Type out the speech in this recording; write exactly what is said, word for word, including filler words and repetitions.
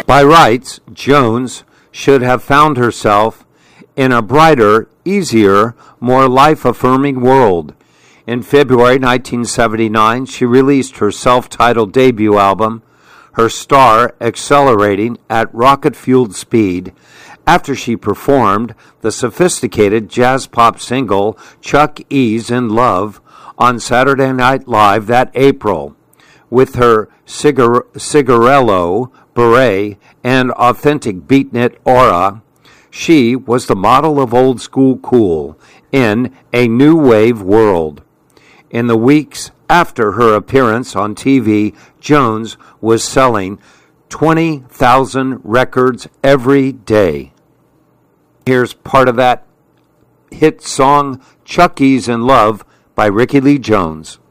By rights, Jones should have found herself in a brighter, easier, more life-affirming world. In February nineteen seventy-nine, she released her self-titled debut album, her star accelerating at rocket-fueled speed after she performed the sophisticated jazz-pop single Chuck E's in Love on Saturday Night Live that April. With her cigar- cigarello beret and authentic beatnik aura, she was the model of old-school cool in a new wave world. In the weeks after her appearance on T V, Jones was selling twenty thousand records every day. Here's part of that hit song, Chuck E's in Love, by Rickie Lee Jones.